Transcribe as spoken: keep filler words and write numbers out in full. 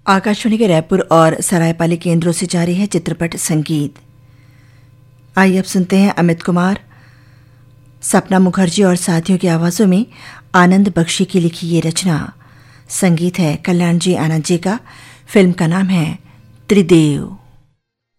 आकाशवाणी के रायपुर और सरायपाली केंद्रों से जारी है चित्रपट संगीत। आइए अब सुनते हैं अमित कुमार, सपना मुखर्जी और साथियों की आवाजों में आनंद बख्शी की लिखी ये रचना। संगीत है कल्याण जी आनंद जी का। फिल्म का नाम है त्रिदेव।